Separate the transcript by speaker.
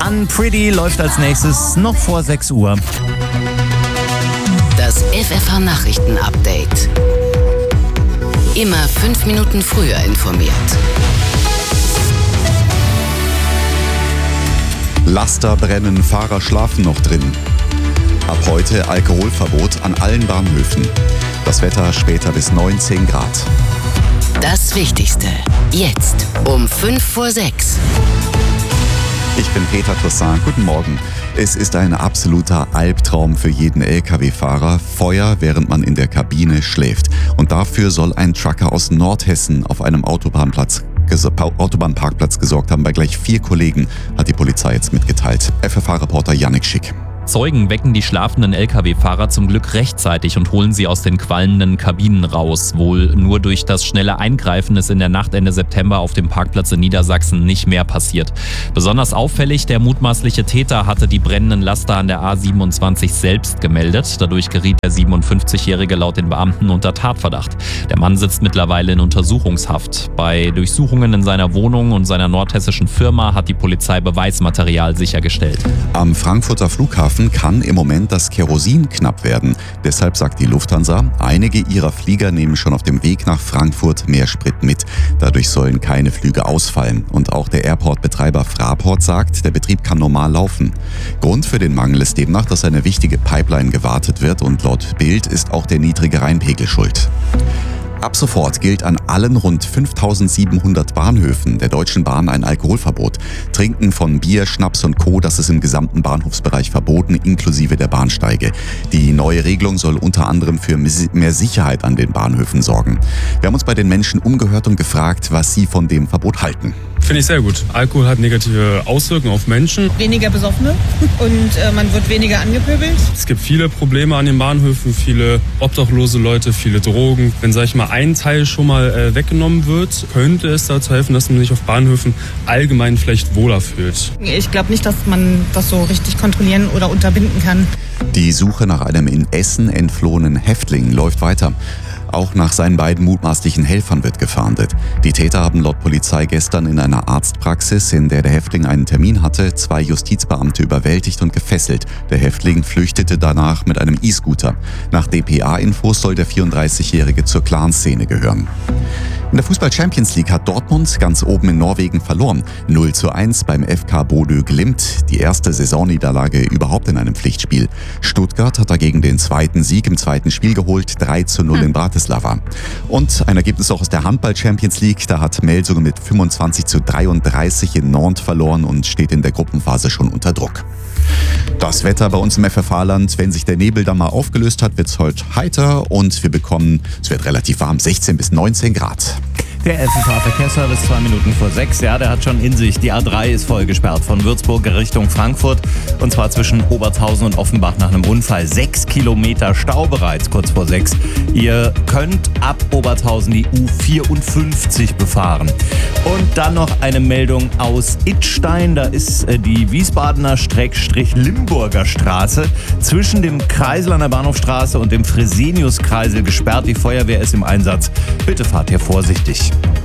Speaker 1: Pretty läuft als nächstes noch vor 6 Uhr.
Speaker 2: Das FFH-Nachrichten-Update. Immer 5 Minuten früher informiert.
Speaker 3: Laster brennen, Fahrer schlafen noch drin. Ab heute Alkoholverbot an allen Bahnhöfen. Das Wetter später bis 19 Grad.
Speaker 2: Das Wichtigste. Jetzt um 5 vor 6.
Speaker 3: Ich bin Peter Toussaint. Guten Morgen. Es ist ein absoluter Albtraum für jeden Lkw-Fahrer. Feuer, während man in der Kabine schläft. Und dafür soll ein Trucker aus Nordhessen auf einem Autobahnparkplatz gesorgt haben. Bei gleich 4 Kollegen, hat die Polizei jetzt mitgeteilt. FFH-Reporter Yannick Schick.
Speaker 4: Zeugen wecken die schlafenden Lkw-Fahrer zum Glück rechtzeitig und holen sie aus den qualmenden Kabinen raus. Wohl nur durch das schnelle Eingreifen ist in der Nacht Ende September auf dem Parkplatz in Niedersachsen nicht mehr passiert. Besonders auffällig, der mutmaßliche Täter hatte die brennenden Laster an der A27 selbst gemeldet. Dadurch geriet der 57-Jährige laut den Beamten unter Tatverdacht. Der Mann sitzt mittlerweile in Untersuchungshaft. Bei Durchsuchungen in seiner Wohnung und seiner nordhessischen Firma hat die Polizei Beweismaterial sichergestellt.
Speaker 3: Am Frankfurter Flughafen kann im Moment das Kerosin knapp werden. Deshalb sagt die Lufthansa, einige ihrer Flieger nehmen schon auf dem Weg nach Frankfurt mehr Sprit mit. Dadurch sollen keine Flüge ausfallen. Und auch der Airport-Betreiber Fraport sagt, der Betrieb kann normal laufen. Grund für den Mangel ist demnach, dass eine wichtige Pipeline gewartet wird und laut Bild ist auch der niedrige Rheinpegel schuld. Ab sofort gilt an allen rund 5.700 Bahnhöfen der Deutschen Bahn ein Alkoholverbot. Trinken von Bier, Schnaps und Co., das ist im gesamten Bahnhofsbereich verboten, inklusive der Bahnsteige. Die neue Regelung soll unter anderem für mehr Sicherheit an den Bahnhöfen sorgen. Wir haben uns bei den Menschen umgehört und gefragt, was sie von dem Verbot halten.
Speaker 5: Finde ich sehr gut. Alkohol hat negative Auswirkungen auf Menschen.
Speaker 6: Weniger Besoffene und man wird weniger angepöbelt.
Speaker 5: Es gibt viele Probleme an den Bahnhöfen, viele obdachlose Leute, viele Drogen. Wenn, sag ich mal, ein Teil schon mal weggenommen wird, könnte es dazu helfen, dass man sich auf Bahnhöfen allgemein vielleicht wohler fühlt.
Speaker 6: Ich glaube nicht, dass man das so richtig kontrollieren oder unterbinden kann.
Speaker 3: Die Suche nach einem in Essen entflohenen Häftling läuft weiter. Auch nach seinen beiden mutmaßlichen Helfern wird gefahndet. Die Täter haben laut Polizei gestern in einer Arztpraxis, in der der Häftling einen Termin hatte, 2 Justizbeamte überwältigt und gefesselt. Der Häftling flüchtete danach mit einem E-Scooter. Nach dpa-Infos soll der 34-Jährige zur Clanszene gehören. In der Fußball-Champions League hat Dortmund ganz oben in Norwegen verloren. 0:1 beim FK Bodø Glimt, die erste Saisonniederlage überhaupt in einem Pflichtspiel. Stuttgart hat dagegen den zweiten Sieg im zweiten Spiel geholt, 3:0 in Bratislava. Und ein Ergebnis auch aus der Handball-Champions League, da hat Melsungen mit 25:33 in Nantes verloren und steht in der Gruppenphase schon unter Druck. Das Wetter bei uns im FFH-Land, wenn sich der Nebel dann mal aufgelöst hat, wird es heute heiter und es wird relativ warm, 16 bis 19 Grad.
Speaker 1: Der FFH-Verkehrsservice 2 Minuten vor 6. Ja, der hat schon in sich. Die A3 ist voll gesperrt von Würzburg Richtung Frankfurt. Und zwar zwischen Obertshausen und Offenbach nach einem Unfall. 6 Kilometer Stau bereits kurz vor 6. Ihr könnt ab Obertshausen die U54 befahren. Und dann noch eine Meldung aus Idstein. Da ist die Wiesbadener-Limburger Straße zwischen dem Kreisel an der Bahnhofstraße und dem Fresenius-Kreisel gesperrt. Die Feuerwehr ist im Einsatz. Bitte fahrt hier vorsichtig.